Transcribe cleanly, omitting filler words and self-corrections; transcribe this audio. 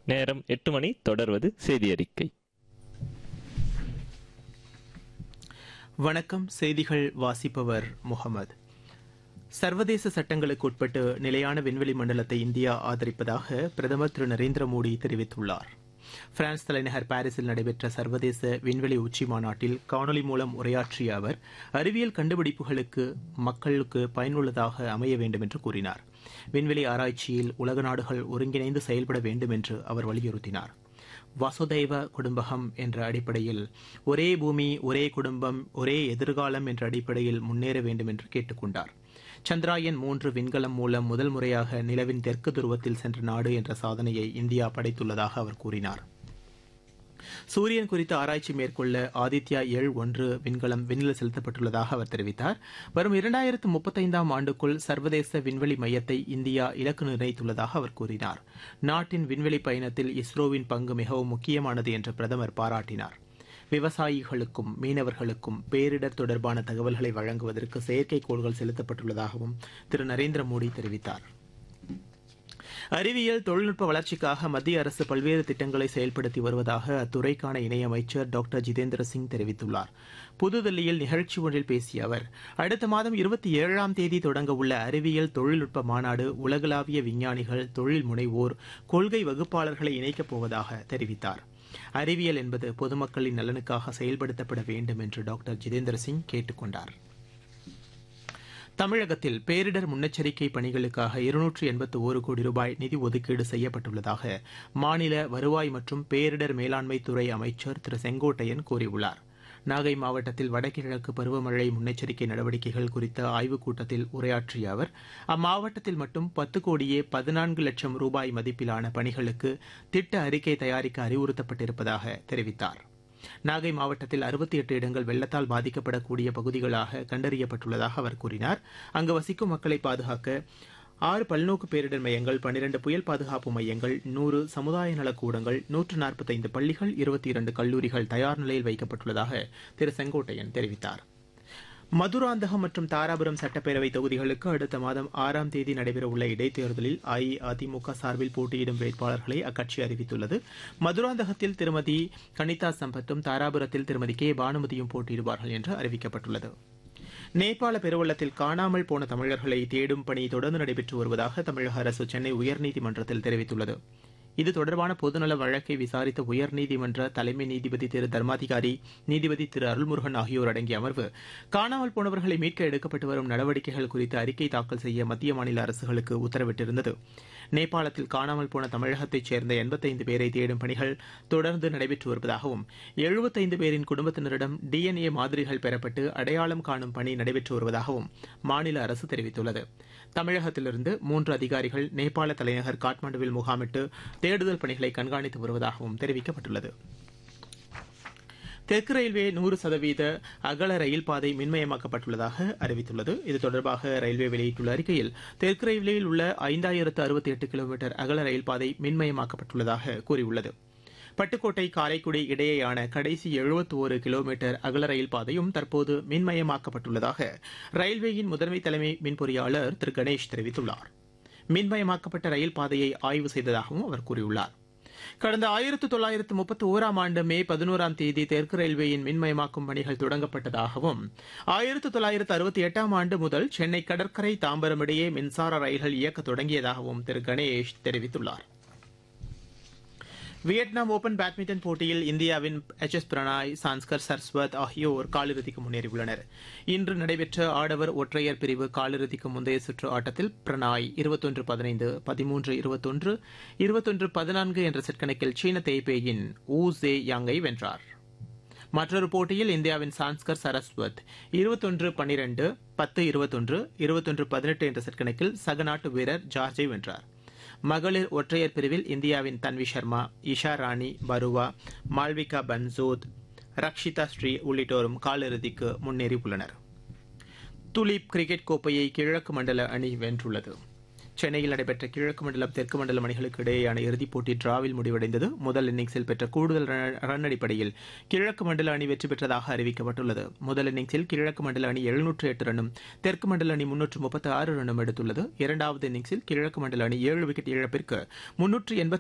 நேரம் 8 மணி. தொடர்வது செய்தி அறிக்கை. வணக்கம். செய்திகள் வாசிப்பவர் முகமது. சர்வதேச சட்டங்களுக்கு உட்பட்டு நிலையான விண்வெளி மண்டலத்தை இந்தியா ஆதரிப்பதாக பிரதமர் திரு நரேந்திர மோடி தெரிவித்துள்ளார். பிரான்ஸ் தலைநகர் பாரிஸில் நடைபெற்ற சர்வதேச விண்வெளி உச்சி மாநாட்டில் காணொலி மூலம் உரையாற்றிய அவர், அறிவியல் கண்டுபிடிப்புகளுக்கு மக்களுக்கு பயனுள்ளதாக அமைய வேண்டும் என்று கூறினார். விண்வெளி ஆராய்ச்சியில் உலக நாடுகள் ஒருங்கிணைந்து செயல்பட வேண்டும் என்று அவர் வலியுறுத்தினார். வசுதைவ குடும்பகம் என்ற அடிப்படையில் ஒரே பூமி, ஒரே குடும்பம், ஒரே எதிர்காலம் என்ற அடிப்படையில் முன்னேற வேண்டும் என்று கேட்டுக் கொண்டார். சந்திராயன் 3 விண்கலம் மூலம் முதல் முறையாக நிலவின் தெற்கு துருவத்தில் சென்ற நாடு என்ற சாதனையை இந்தியா படைத்துள்ளதாக அவர் கூறினார். சூரியன் குறித்த ஆராய்ச்சி மேற்கொள்ள ஆதித்யா எல்-1 விண்கலம் விண்ணில் செலுத்தப்பட்டுள்ளதாக அவர் தெரிவித்தார். வரும் 2035ஆம் ஆண்டுக்குள் சர்வதேச விண்வெளி மையத்தை இந்தியா இலக்கு நிர்ணயித்துள்ளதாக அவர் கூறினார். நாட்டின் விண்வெளி பயணத்தில் இஸ்ரோவின் பங்கு மிகவும் முக்கியமானது என்று பிரதமர் பாராட்டினார். விவசாயிகளுக்கும் மீனவர்களுக்கும் பேரிடர் தொடர்பான தகவல்களை வழங்குவதற்கு செயற்கைக்கோள்கள் செலுத்தப்பட்டுள்ளதாகவும் திரு நரேந்திர மோடி தெரிவித்தார். அறிவியல் தொழில்நுட்ப வளர்ச்சிக்காக மத்திய அரசு பல்வேறு திட்டங்களை செயல்படுத்தி வருவதாக அத்துறைக்கான இணையமைச்சர் டாக்டர் ஜிதேந்திர சிங் தெரிவித்துள்ளார். புதுதில்லியில் நிகழ்ச்சி ஒன்றில் பேசிய அவர், அடுத்த மாதம் 27ஆம் தேதி தொடங்க உள்ள அறிவியல் தொழில்நுட்ப மாநாடு உலகளாவிய விஞ்ஞானிகள், தொழில் முனைவோர், கொள்கை வகுப்பாளர்களை இணைக்கப் போவதாக தெரிவித்தார். அறிவியல் என்பது பொதுமக்களின் நலனுக்காக செயல்படுத்தப்பட வேண்டும் என்று டாக்டர் ஜிதேந்திர சிங் கேட்டுக் கொண்டார். தமிழகத்தில் பேரிடர் முன்னெச்சரிக்கை பணிகளுக்காக 281 கோடி ரூபாய் நிதி ஒதுக்கீடு செய்யப்பட்டுள்ளதாக மாநில வருவாய் மற்றும் பேரிடர் மேலாண்மை துறை அமைச்சர் திரு செங்கோட்டையன் கூறியுள்ளார். நாகை மாவட்டத்தில் வடகிழக்கு பருவமழை முன்னெச்சரிக்கை நடவடிக்கைகள் குறித்த ஆய்வுக் கூட்டத்தில் உரையாற்றிய அவர், அம்மாவட்டத்தில் மட்டும் 10 கோடியே 14 லட்சம் ரூபாய் மதிப்பிலான பணிகளுக்கு திட்ட அறிக்கை தயாரிக்க அறிவுறுத்தப்பட்டிருப்பதாக தெரிவித்தார். நாகை மாவட்டத்தில் 68 இடங்கள் வெள்ளத்தால் பாதிக்கப்படக்கூடிய பகுதிகளாக கண்டறியப்பட்டுள்ளதாக அவர் கூறினார். அங்கு வசிக்கும் மக்களை பாதுகாக்க 6 பல்நோக்கு பேரிடர் மையங்கள், 12 புயல் பாதுகாப்பு மையங்கள், 100 சமுதாய நலக்கூடங்கள், 145 பள்ளிகள், 22 கல்லூரிகள் தயார் நிலையில் வைக்கப்பட்டுள்ளதாக திரு செங்கோட்டையன் தெரிவித்தார். மதுராந்தகம் மற்றும் தாராபுரம் சட்டப்பேரவை தொகுதிகளுக்கு அடுத்த மாதம் 6ஆம் தேதி நடைபெறவுள்ள இடைத்தேர்தலில் அஇஅதிமுக சார்பில் போட்டியிடும் வேட்பாளர்களை அக்கட்சி அறிவித்துள்ளது. மதுராந்தகத்தில் திருமதி கனிதா சம்பத்தும், தாராபுரத்தில் திருமதி கே பானுமதியும் போட்டியிடுவார்கள் என்று அறிவிக்கப்பட்டுள்ளது. நேபாள பெருவெள்ளத்தில் காணாமல் போன தமிழர்களை தேடும் பணி தொடர்ந்து நடைபெற்று வருவதாக தமிழக அரசு சென்னை உயர்நீதிமன்றத்தில் தெரிவித்துள்ளது. இது தொடர்பான பொதுநல வழக்கை விசாரித்த உயர்நீதிமன்ற தலைமை நீதிபதி திரு தர்மாதிகாரி, நீதிபதி திரு அருள்முருகன் ஆகியோர் அடங்கிய அமர்வு, காணாமல் போனவர்களை மீட்க எடுக்கப்பட்டு வரும் நடவடிக்கைகள் குறித்து அறிக்கை தாக்கல் செய்ய மத்திய மாநில அரசுகளுக்கு உத்தரவிட்டிருந்தது. நேபாளத்தில் காணாமல் போன தமிழகத்தைச் சேர்ந்த 85 பேரை தேடும் பணிகள் தொடர்ந்து நடைபெற்று வருவதாகவும், 75 பேரின் குடும்பத்தினரிடம் DNA மாதிரிகள் பெறப்பட்டு அடையாளம் காணும் பணி நடைபெற்று வருவதாகவும் மாநில அரசு தெரிவித்துள்ளது. தமிழகத்திலிருந்து 3 அதிகாரிகள் நேபாள தலைநகர் காட்மாண்டுவில் முகாமிட்டு தேடுதல் பணிகளை கண்காணித்து வருவதாகவும் தெரிவிக்கப்பட்டுள்ளது. தெற்கு ரயில்வே 100% அகல ரயில் பாதை மின்மயமாக்கப்பட்டுள்ளதாக அறிவித்துள்ளது. இது தொடர்பாக ரயில்வே வெளியிட்டுள்ள அறிக்கையில், தெற்கு ரயில்வேயில் உள்ள 5068 கிலோமீட்டர் அகல ரயில் பாதை மின்மயமாக்கப்பட்டுள்ளதாக கூறியுள்ளது. பட்டுக்கோட்டை காரைக்குடி இடையேயான கடைசி 71 கிலோமீட்டர் அகல ரயில் பாதையும் தற்போது மின்மயமாக்கப்பட்டுள்ளதாக ரயில்வேயின் முதன்மை தலைமை மின்பொறியாளர் திரு கணேஷ் தெரிவித்துள்ளார். மின்மயமாக்கப்பட்ட ரயில் பாதையை ஆய்வு செய்ததாகவும் அவர் கூறியுள்ளார். கடந்த 1931ஆம் ஆண்டு மே 11ஆம் தேதி தெற்கு ரயில்வேயின் மின்மயமாக்கும் பணிகள் தொடங்கப்பட்டதாகவும், 1968ஆம் ஆண்டு முதல் சென்னை கடற்கரை தாம்பரம் இடையே மின்சார ரயில்கள் இயக்க தொடங்கியதாகவும் திரு கணேஷ் தெரிவித்துள்ளார். வியட்நாம் ஓபன் பேட்மிண்டன் போட்டியில் இந்தியாவின் எச்.எஸ். பிரணாய், சான்ஸ்கர் சரஸ்வத் ஆகியோர் காலிறுதிக்கு முன்னேறியுள்ளனர். இன்று நடைபெற்ற ஆடவர் ஒற்றையர் பிரிவு காலிறுதிக்கு முந்தைய சுற்று ஆட்டத்தில் பிரணாய் 21-15, 13-21, 21-14 என்ற செட் கணக்கில் சீன தேய்பேயின் ஊ ஜே யாங்கை வென்றார். மற்றொரு போட்டியில் இந்தியாவின் சான்ஸ்கர் சரஸ்வத் 21-12, 10-21, 21-18 என்ற செட் கணக்கில் சக நாட்டு வீரர் ஜார்ஜை வென்றார். மகளிர் ஒற்றையர் பிரிவில் இந்தியாவின் தன்வி சர்மா, இஷா ராணி பருவா, மால்விகா பன்சோத், ரக்ஷிதா ஸ்ரீ உள்ளிட்டோரும் காலிறுதிக்கு முன்னேறியுள்ளனர். துலீப் கிரிக்கெட் கோப்பையை கிழக்கு மண்டல அணி வென்றுள்ளது. சென்னையில் நடைபெற்ற கிழக்கு மண்டலம் தெற்கு மண்டலம் அணிகளுக்கு இடையேயான இறுதிப் போட்டி டிராவில் முடிவடைந்தது. முதல் இன்னிங்ஸில் பெற்ற கூடுதல் ரன் அடிப்படையில் கிழக்கு மண்டல அணி வெற்றி பெற்றதாக அறிவிக்கப்பட்டுள்ளது. முதல் இன்னிங்ஸில் கிழக்கு மண்டல அணி 708 ரன்னும் தெற்கு மண்டல அணி 336 ரன்னும் எடுத்துள்ளது. இரண்டாவது இன்னிங்ஸில் கிழக்கு மண்டல அணி 7 விக்கெட் இழப்பிற்கு 387